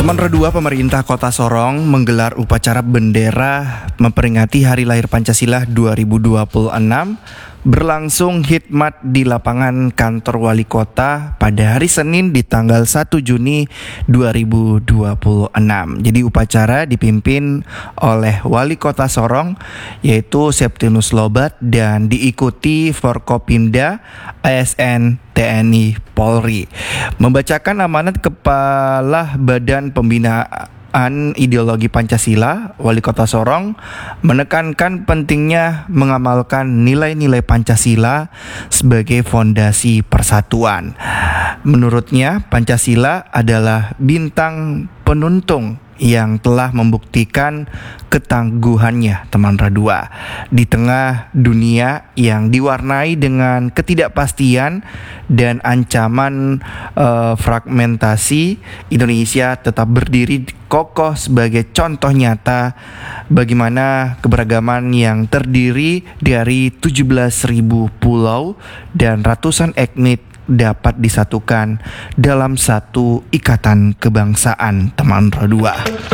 Teman Redua, pemerintah Kota Sorong menggelar upacara bendera memperingati Hari Lahir Pancasila 2026 berlangsung khidmat di lapangan kantor wali kota pada hari Senin di tanggal 1 Juni 2026. Jadi upacara dipimpin oleh wali kota Sorong yaitu Septinus Lobat dan diikuti Forkopimda, ASN, TNI, Polri. Membacakan amanat Kepala Badan Pembinaan Ideologi Pancasila, Wali Kota Sorong menekankan pentingnya mengamalkan nilai-nilai Pancasila sebagai fondasi persatuan. Menurutnya, Pancasila adalah bintang penuntung yang telah membuktikan ketangguhannya, teman Redua, di tengah dunia yang diwarnai dengan ketidakpastian dan ancaman fragmentasi. Indonesia tetap berdiri kokoh sebagai contoh nyata bagaimana keberagaman yang terdiri dari 17.000 pulau dan ratusan etnis dapat disatukan dalam satu ikatan kebangsaan, teman Redua.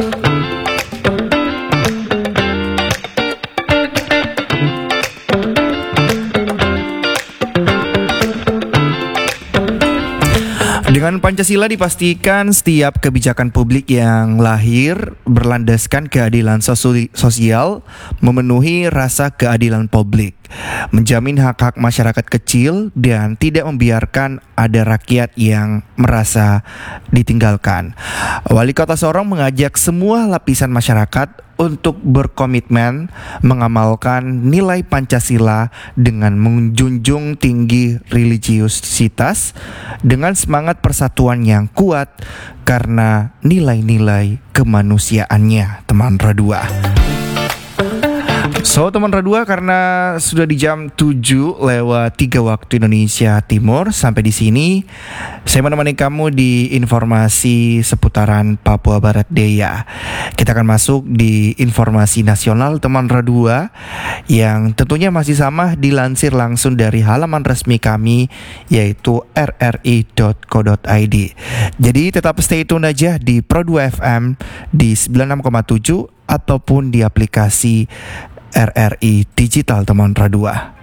Dengan Pancasila dipastikan setiap kebijakan publik yang lahir berlandaskan keadilan sosial, memenuhi rasa keadilan publik, menjamin hak-hak masyarakat kecil dan tidak membiarkan ada rakyat yang merasa ditinggalkan. Wali Kota Sorong mengajak semua lapisan masyarakat untuk berkomitmen mengamalkan nilai Pancasila dengan menjunjung tinggi religiusitas dengan semangat persatuan yang kuat karena nilai-nilai kemanusiaannya, teman Redua. So, teman Redua, karena sudah di jam 7:03 waktu Indonesia Timur, sampai di sini saya menemani kamu di informasi seputaran Papua Barat Daya. Kita akan masuk di informasi nasional, teman Redua, yang tentunya masih sama dilansir langsung dari halaman resmi kami, yaitu rri.co.id. Jadi tetap stay tune aja di Pro 2 FM di 96,7 ataupun di aplikasi RRI Digital, teman Redua.